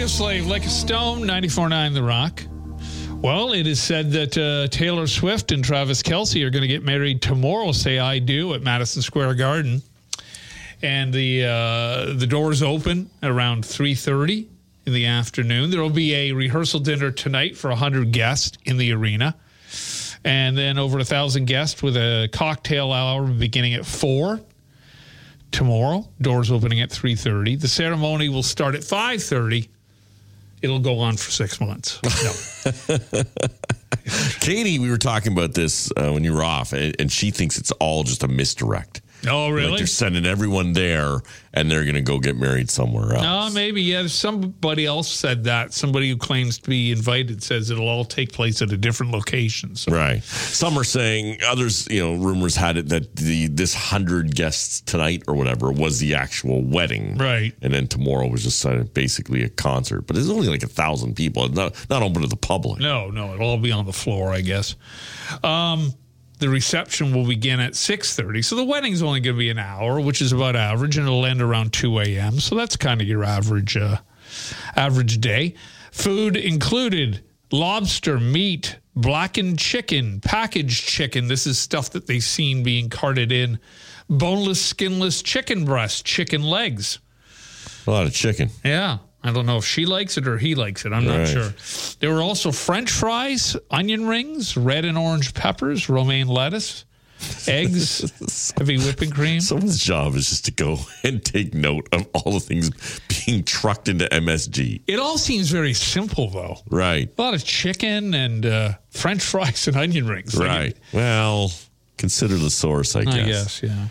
Audioslave, Like a Stone, 94.9 The Rock. Well, it is said that Taylor Swift and Travis Kelce are going to get married tomorrow, say I do, at Madison Square Garden. And the doors open around 3:30 in the afternoon. There will be a rehearsal dinner tonight for 100 guests in the arena. And then over 1,000 guests with a cocktail hour beginning at 4 tomorrow. Doors opening at 3:30. The ceremony will start at 5:30. It'll go on for 6 months. No. Katie, we were talking about this when you were off, and she thinks it's all just a misdirect. Oh, really? Like they're sending everyone there, and they're going to go get married somewhere else. No, maybe. Yeah, somebody else said that. Somebody who claims to be invited says it'll all take place at a different location. So. Right. Some are saying, others, rumors had it that this 100 guests tonight or whatever was the actual wedding. Right. And then tomorrow was just basically a concert. But it's only like 1,000 people. It's not open to the public. No, it'll all be on the floor, I guess. The reception will begin at 6:30. So the wedding's only going to be an hour, which is about average, and it'll end around 2 a.m. So that's kind of your average day. Food included lobster, meat, blackened chicken, packaged chicken. This is stuff that they've seen being carted in. Boneless, skinless chicken breast, chicken legs. A lot of chicken. Yeah. I don't know if she likes it or he likes it. I'm not sure. There were also French fries, onion rings, red and orange peppers, romaine lettuce, eggs, heavy whipping cream. Someone's job is just to go and take note of all the things being trucked into MSG. It all seems very simple, though. Right. A lot of chicken and French fries and onion rings. Right. Well, consider the source, I guess. I guess, yeah.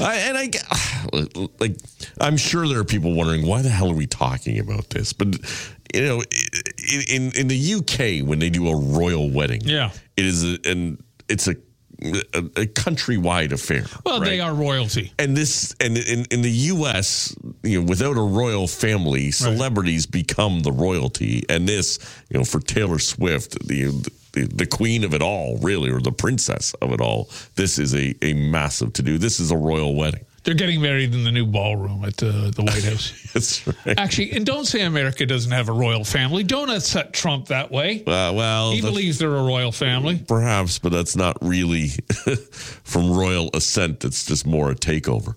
I'm sure there are people wondering, why the hell are we talking about this? But, in the UK, when they do a royal wedding, it's a countrywide affair. Well, right? They are royalty. And in the U.S., without a royal family, celebrities become the royalty. And this, for Taylor Swift, the queen of it all, really, or the princess of it all, this is a massive to-do. This is a royal wedding. They're getting married in the new ballroom at the White House. That's right. Actually, and don't say America doesn't have a royal family. Don't upset Trump that way. He believes they're a royal family. Perhaps, but that's not really from royal ascent. It's just more a takeover.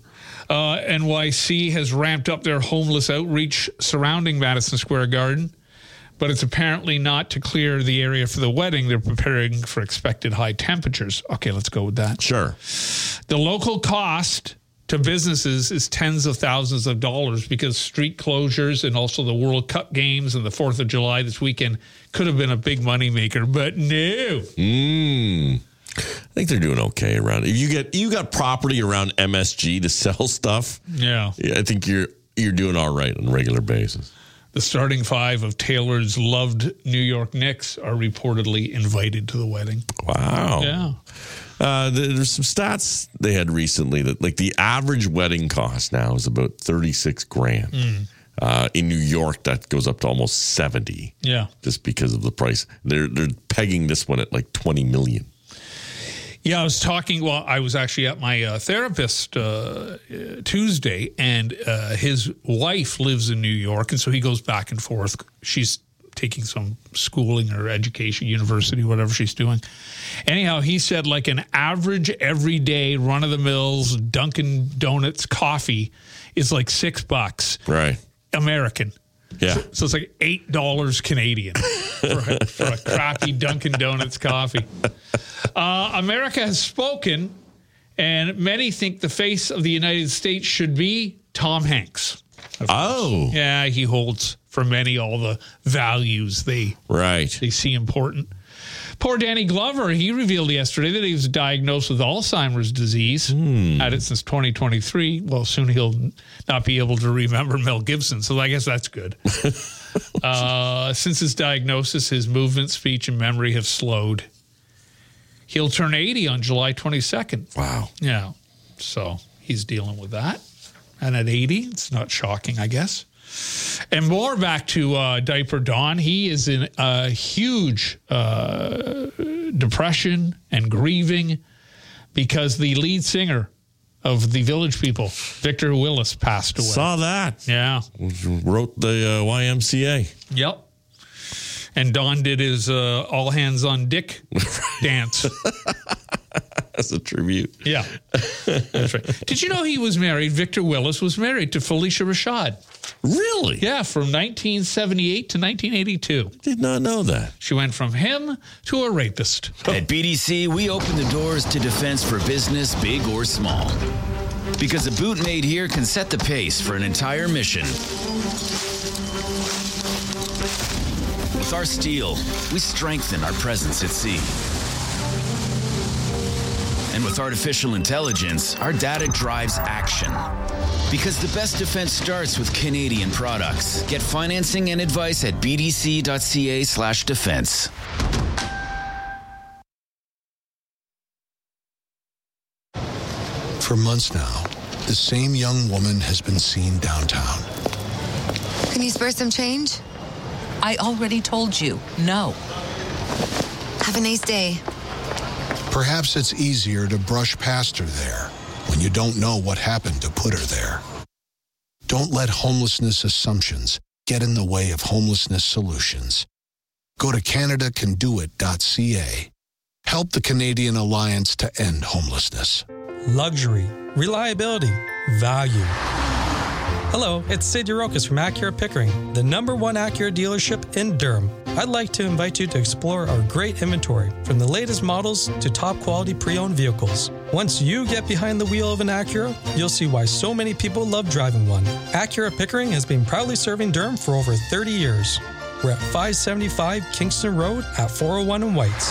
NYC has ramped up their homeless outreach surrounding Madison Square Garden, but it's apparently not to clear the area for the wedding. They're preparing for expected high temperatures. Okay, let's go with that. Sure. The local cost to businesses is tens of thousands of dollars because street closures and also the World Cup games and the 4th of July this weekend could have been a big moneymaker, but no. I think they're doing okay around it. You got property around MSG to sell stuff. Yeah, I think you're doing all right on a regular basis. The starting five of Taylor's loved New York Knicks are reportedly invited to the wedding. Wow. Yeah. There's some stats they had recently that like the average wedding cost now is about $36,000. In New York, that goes up to almost 70. Yeah, just because of the price. They're pegging this one at like $20 million. Yeah, I was actually at my therapist Tuesday, and his wife lives in New York, and so he goes back and forth. She's taking some schooling or education, university, whatever she's doing. Anyhow, he said like an average everyday run-of-the-mills Dunkin' Donuts coffee is like $6. Right. American. Yeah. So it's like $8 Canadian for a crappy Dunkin' Donuts coffee. America has spoken, and many think the face of the United States should be Tom Hanks. Oh. Yeah, he holds for many all the values they see important. Poor Danny Glover, he revealed yesterday that he was diagnosed with Alzheimer's disease. Had it since 2023. Well, soon he'll not be able to remember Mel Gibson, so I guess that's good. Since his diagnosis, his movement, speech, and memory have slowed. He'll turn 80 on July 22nd. Wow. Yeah, so he's dealing with that. And at 80, it's not shocking, I guess. And more back to Diaper Don. He is in a huge depression and grieving because the lead singer of the Village People. Victor Willis passed away. Saw that. Yeah. Wrote the YMCA. Yep. And Don did his all hands on dick dance. As a tribute. Yeah. That's right. Did you know he was married? Victor Willis was married to Felicia Rashad. Really? Yeah, from 1978 to 1982. Did not know that. She went from him to a rapist. At BDC, we open the doors to defense for business, big or small. Because a boot made here can set the pace for an entire mission. With our steel, we strengthen our presence at sea. And with artificial intelligence, our data drives action. Because the best defense starts with Canadian products. Get financing and advice at bdc.ca/defense. For months now, the same young woman has been seen downtown. Can you spare some change? I already told you, no. Have a nice day. Perhaps it's easier to brush past her there when you don't know what happened to put her there. Don't let homelessness assumptions get in the way of homelessness solutions. Go to CanadaCanDoIt.ca. Help the Canadian Alliance to End Homelessness. Luxury, reliability, value. Hello, it's Sid Yarokas from Acura Pickering, the #1 Acura dealership in Durham. I'd like to invite you to explore our great inventory, from the latest models to top-quality pre-owned vehicles. Once you get behind the wheel of an Acura, you'll see why so many people love driving one. Acura Pickering has been proudly serving Durham for over 30 years. We're at 575 Kingston Road at 401 in Whites.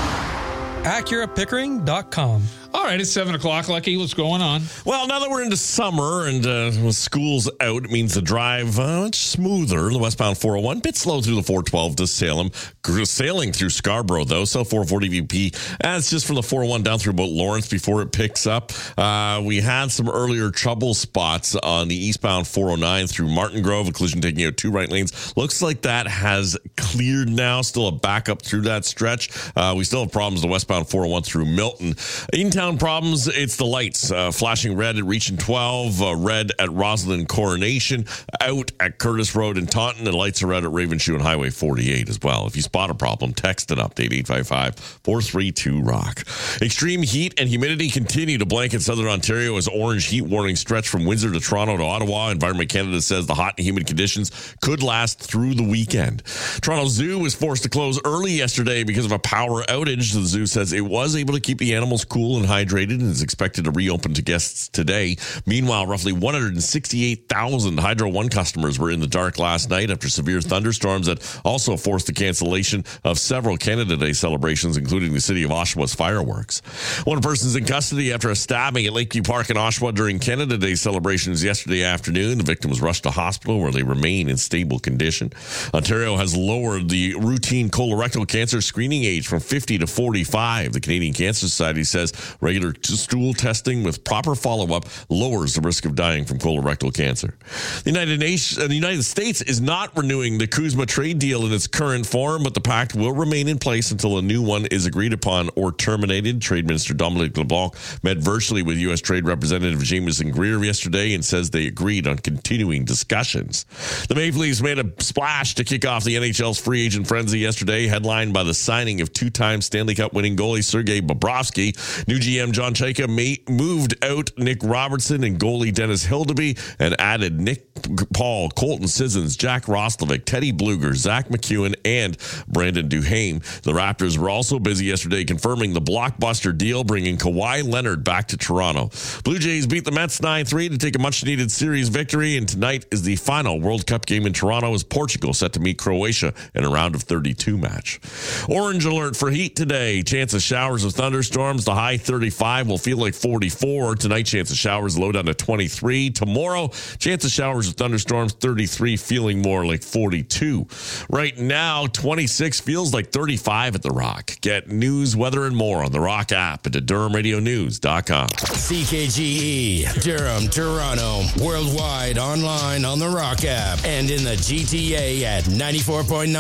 AcuraPickering.com. All right, it's 7 o'clock. Lucky, what's going on? Well, now that we're into summer and with school's out, it means the drive much smoother. The westbound 401, bit slow through the 412 to Salem. Sailing through Scarborough, though, so 440 VP. That's just from the 401 down through about Lawrence before it picks up. We had some earlier trouble spots on the eastbound 409 through Martin Grove, a collision taking out 2 right lanes. Looks like that has cleared now. Still a backup through that stretch. We still have problems the westbound 401 through Milton. In-town problems, it's the lights. Flashing red at Region 12, red at Roslyn Coronation, out at Curtis Road in Taunton, and lights are red at Ravenshoe and Highway 48 as well. If you spot a problem, text an update 855-432-ROCK. Extreme heat and humidity continue to blanket Southern Ontario as orange heat warnings stretch from Windsor to Toronto to Ottawa. Environment Canada says the hot and humid conditions could last through the weekend. Toronto Zoo was forced to close early yesterday because of a power outage. The zoo says it was able to keep the animals cool and hydrated and is expected to reopen to guests today. Meanwhile, roughly 168,000 Hydro One customers were in the dark last night after severe thunderstorms that also forced the cancellation of several Canada Day celebrations, including the city of Oshawa's fireworks. One person's in custody after a stabbing at Lakeview Park in Oshawa during Canada Day celebrations yesterday afternoon. The victim was rushed to hospital where they remain in stable condition. Ontario has lowered the routine colorectal cancer screening age from 50 to 45. The Canadian Cancer Society says regular stool testing with proper follow-up lowers the risk of dying from colorectal cancer. The United States is not renewing the CUSMA trade deal in its current form, but the pact will remain in place until a new one is agreed upon or terminated. Trade Minister Dominic LeBlanc met virtually with U.S. Trade Representative Jameson Greer yesterday and says they agreed on continuing discussions. The Maple Leafs made a splash to kick off the NHL's free agent frenzy yesterday, headlined by the signing of 2-time Stanley Cup winning goalie Sergei Bobrovsky. New GM John Chaika moved out Nick Robertson and goalie Dennis Hildeby and added Nick Paul, Colton Sissons, Jack Roslovic, Teddy Bluger, Zach McEwen, and Brandon Duhaime. The Raptors were also busy yesterday confirming the blockbuster deal, bringing Kawhi Leonard back to Toronto. Blue Jays beat the Mets 9-3 to take a much-needed series victory, and tonight is the final World Cup game in Toronto as Portugal set to meet Croatia in a round of 32 match. Orange alert for heat today. Chance of showers of thunderstorms. The high 35 will feel like 44. Tonight, chance of showers low down to 23. Tomorrow, chance of showers of thunderstorms 33, feeling more like 42. Right now, 26 feels like 35 at The Rock. Get news, weather, and more on The Rock app and at DurhamRadioNews.com. CKGE, Durham, Toronto, worldwide online on The Rock app and in the GTA at 94.9.